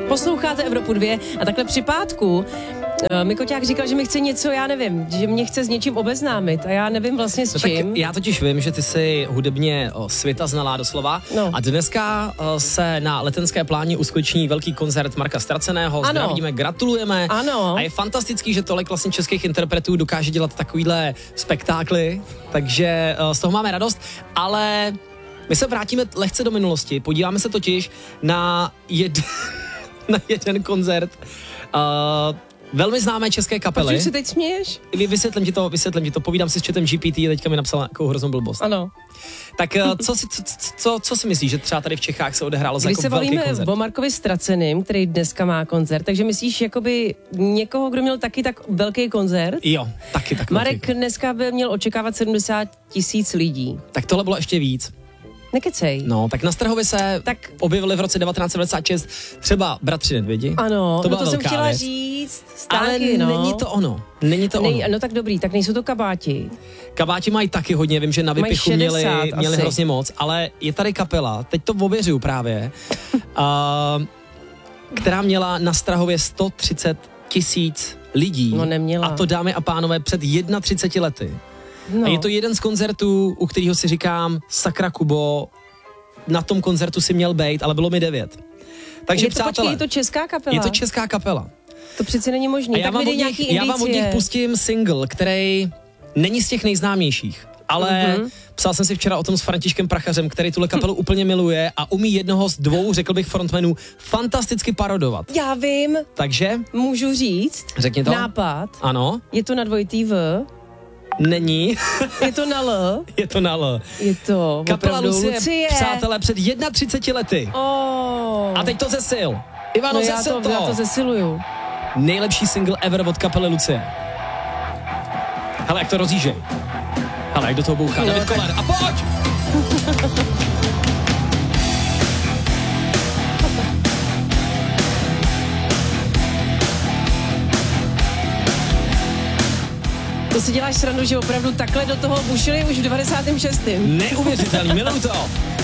Posloucháte Evropu 2 a takhle při pátku Mikoťák říkal, že mi chce něco, já nevím, že mě chce s něčím obeznámit a já nevím vlastně s čím. Tak já totiž vím, že ty jsi hudebně světa znalá doslova a dneska se na Letenské pláni uskuteční velký koncert Marka Straceného. Ano. Zdravíme, gratulujeme. Ano. A je fantastický, že tolik vlastně českých interpretů dokáže dělat takovýhle spektákly, takže z toho máme radost, ale my se vrátíme lehce do minulosti, podíváme se totiž na jeden koncert velmi známé české kapely. Proč se teď směješ? Vysvětlím ti to, povídám si s chatem GPT, teďka mi napsala nějakou hroznou blbost. Ano. Tak co si myslíš, že třeba tady v Čechách se odehrálo za jako velký koncert? Když se bavíme o Markovi Straceným, který dneska má koncert, takže myslíš jakoby někoho, kdo měl taky tak velký koncert? Jo, taky tak Marek velký. Dneska by měl očekávat 70 000 lidí. Tak tohle bylo ještě víc. Nekecej. No, tak na Strahově se objevili v roce 1996 třeba Bratři Nedvědi. Ano, to byla to jsem chtěla věc. říct. Ale není to ono. No tak dobrý, tak nejsou to kabáti. Kabáti mají taky hodně, vím, že na Vypichu měli hrozně moc, ale je tady kapela, teď to ověřuju právě, která měla na Strahově 130 000 lidí. No neměla. A to, dámy a pánové, před 31 lety. No. A je to jeden z koncertů, u kterého si říkám, sakra Kubo, na tom koncertu si měl bejt, ale bylo mi 9. Takže přátelé, je to česká kapela? Je to česká kapela. To přeci není možné. Já vám od nich pustím single, který není z těch nejznámějších, ale psal jsem si včera o tom s Františkem Prachařem, který tuhle kapelu úplně miluje a umí jednoho z dvou, řekl bych, frontmanů fantasticky parodovat. Já vím. Takže? Můžu říct? Řekni to. Nápad. Ano. Je to na dvojitý V. Není. Je to na L. Je to na L. Je to kapela Lucie, přátelé, před 31 lety. A teď to zesil. Ivano, zesil to. Já to zesiluju. Nejlepší single ever od kapely Lucie. Hele, jak to rozjížej. Hele, jak do toho bouchá David Koller. A pojď! To si děláš srandu, že opravdu takhle do toho bušili už v 96. Neuvěřitelný, miluju to.